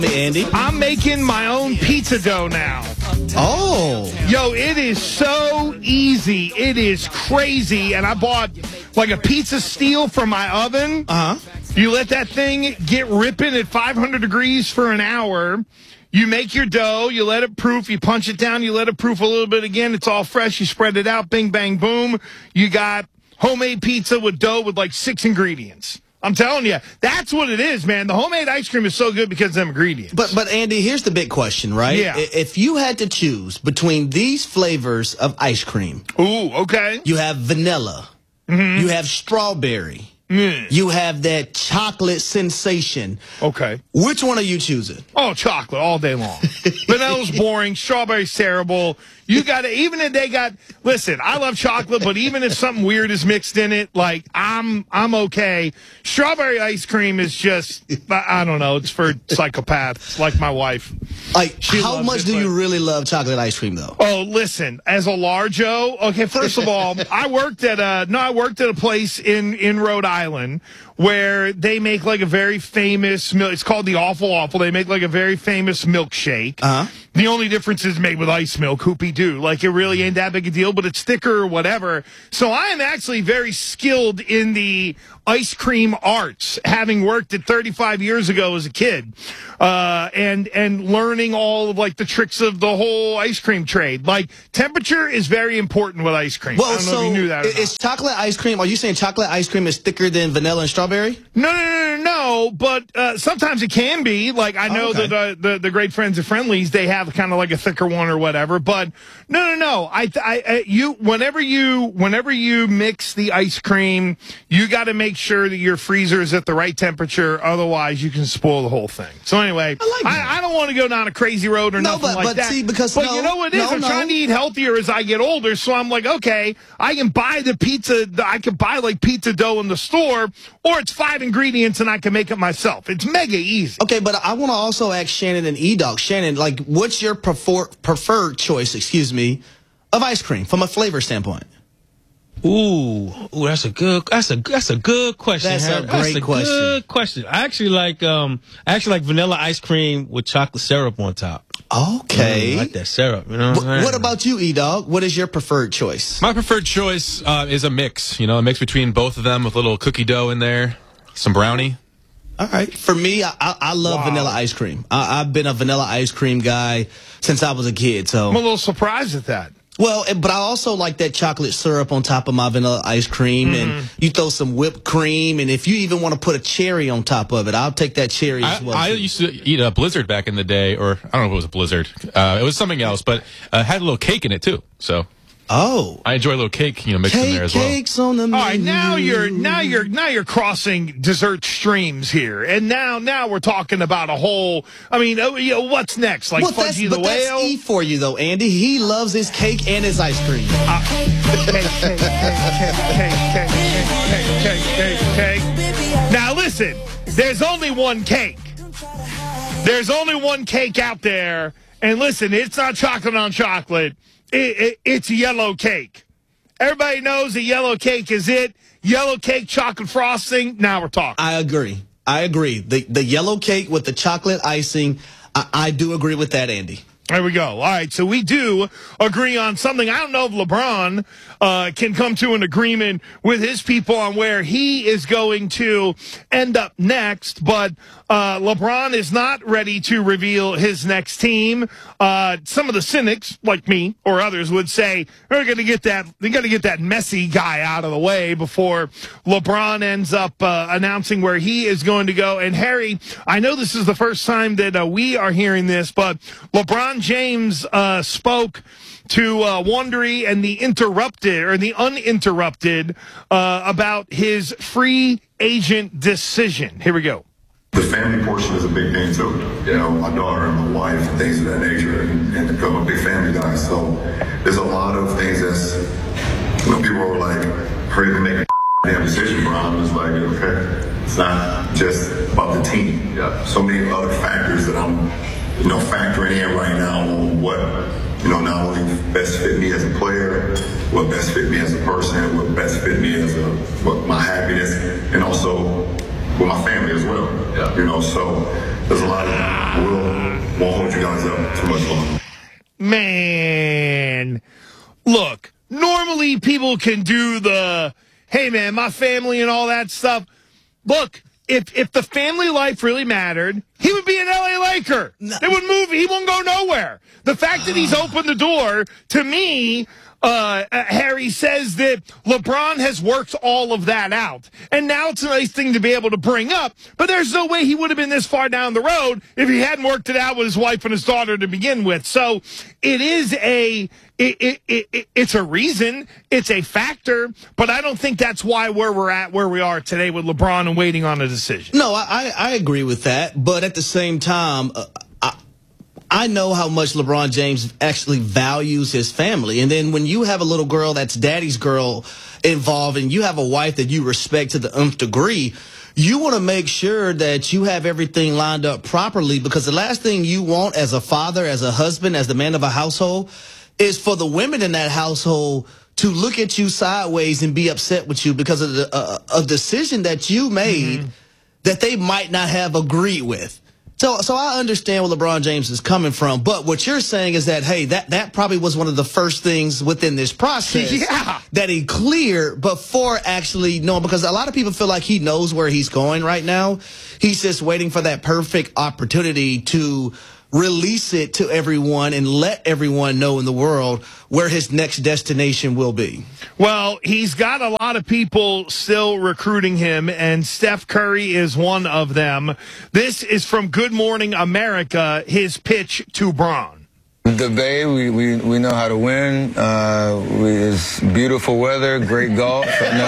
Andy? I'm making my own pizza dough now. Oh. Yo, it is so easy. It is crazy. And I bought like a pizza steel for my oven. Uh-huh. You let that thing get ripping at 500 degrees for an hour. You make your dough. You let it proof. You punch it down. You let it proof a little bit again. It's all fresh. You spread it out. Bing, bang, boom. You got homemade pizza with dough with like 6 ingredients. I'm telling you, that's what it is, man. The homemade ice cream is so good because of them ingredients. But Andy, here's the big question, right? Yeah. If you had to choose between these flavors of ice cream. Ooh, okay. You have vanilla. Mm-hmm. You have strawberry. You have that chocolate sensation. Okay. Which one are you choosing? Oh, chocolate all day long. Vanilla's boring. Strawberry's terrible. You got to, even if they got, listen, I love chocolate, but even if something weird is mixed in it, like, I'm okay. Strawberry ice cream is just, I don't know, it's for psychopaths like my wife. Like, how much do you really love chocolate ice cream, though? Oh, listen, as a large-o, okay, first of all, I worked at a place in Rhode Island where they make like a very famous milk. It's called the Awful Awful. They make like a very famous milkshake. Uh-huh. The only difference is made with ice milk. Hoopy-doo. Like, it really ain't that big a deal, but it's thicker or whatever. So I am actually very skilled in the ice cream arts, having worked it 35 years ago as a kid, and learning all of like the tricks of the whole ice cream trade. Like, temperature is very important with ice cream. Well, I don't know if you knew that or not. Is chocolate ice cream, are you saying chocolate ice cream is thicker than vanilla and strawberry? No, but sometimes it can be. Like, I know that the great friends of Friendlies, they have kind of like a thicker one or whatever. But no. Whenever you mix the ice cream, you got to make sure that your freezer is at the right temperature. Otherwise, you can spoil the whole thing. So anyway, I don't want to go down a crazy road or nothing like that. See, but you know what it is? I'm trying to eat healthier as I get older. So I'm like, okay, I can buy the pizza. I can buy like pizza dough in the store, or it's 5 ingredients and I can make it myself. It's mega easy. Okay, but I want to also ask Shannon and E-Dog. Shannon, like, what's your preferred choice, of ice cream from a flavor standpoint? Ooh, that's a good question. That's a great question. Good question. I actually like vanilla ice cream with chocolate syrup on top. Okay. I like that syrup, you know. What about you, E-Dog? What is your preferred choice? My preferred choice is a mix, a mix between both of them with a little cookie dough in there, some brownie. All right. For me, I love vanilla ice cream. I've been a vanilla ice cream guy since I was a kid. So I'm a little surprised at that. Well, but I also like that chocolate syrup on top of my vanilla ice cream, and you throw some whipped cream, and if you even want to put a cherry on top of it, I'll take that cherry as well. I used to eat a Blizzard back in the day, or I don't know if it was a Blizzard. It was something else, but had a little cake in it too. So. Oh, I enjoy a little cake, mixed in there as well. Cakes on the menu. All right, now you're crossing dessert streams here, and now we're talking about a whole. I mean, what's next? Like Fudgy the Whale? That's E for you though, Andy. He loves his cake and his ice cream. Cake. Now listen, there's only one cake. There's only one cake out there, and listen, it's not chocolate on chocolate. It's yellow cake. Everybody knows the yellow cake is it. Yellow cake, chocolate frosting. Now we're talking. I agree. The yellow cake with the chocolate icing, I do agree with that, Andy. There we go. All right, so we do agree on something. I don't know if LeBron can come to an agreement with his people on where he is going to end up next, but LeBron is not ready to reveal his next team. Some of the cynics, like me or others, would say they're going to get that messy guy out of the way before LeBron ends up announcing where he is going to go. And Harry, I know this is the first time that we are hearing this, but LeBron James spoke to Wondery and the Uninterrupted about his free agent decision. Here we go. The family portion is a big thing too. My daughter and my wife and things of that nature, and become a big family guy. So there's a lot of things that's, people are like, hurry to make a damn decision, Brian. It's like, okay, it's not just about the team. So many other factors that I'm factoring in right now on what, not only best fit me as a player, what best fit me as a person, what best fit me as what my happiness, and also with my family as well. So there's a lot of them. Won't hold you guys up too much longer. Man, look, normally people can do the, hey, man, my family and all that stuff. Look, if the family life really mattered, he would be an LA Laker. They would move. He won't go nowhere. The fact that he's opened the door, to me, Harry, says that LeBron has worked all of that out. And now it's a nice thing to be able to bring up, but there's no way he would have been this far down the road if he hadn't worked it out with his wife and his daughter to begin with. So it is it's a reason, it's a factor, but I don't think that's why where we are today with LeBron and waiting on a decision. No, I agree with that, but at the same time, I know how much LeBron James actually values his family. And then when you have a little girl that's daddy's girl involved and you have a wife that you respect to the nth degree, you want to make sure that you have everything lined up properly, because the last thing you want as a father, as a husband, as the man of a household is for the women in that household to look at you sideways and be upset with you because of a decision that you made that they might not have agreed with. So I understand where LeBron James is coming from, but what you're saying is that, hey, that probably was one of the first things within this process that he cleared before actually knowing, because a lot of people feel like he knows where he's going right now. He's just waiting for that perfect opportunity to release it to everyone and let everyone know in the world where his next destination will be. Well, he's got a lot of people still recruiting him, and Steph Curry is one of them. This is from Good Morning America, his pitch to Bron. The Bay, we know how to win. It's beautiful weather, great golf.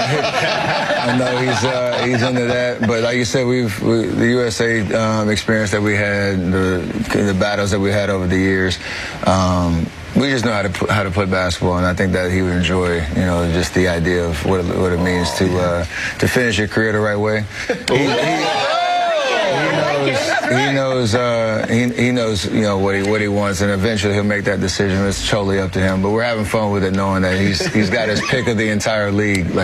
I know he's into that. But like you said, the USA experience that we had, the battles that we had over the years. We just know how to play basketball, and I think that he would enjoy, just the idea of what it means to finish your career the right way. He knows what he wants, and eventually he'll make that decision. It's totally up to him. But we're having fun with it, knowing that he's got his pick of the entire league.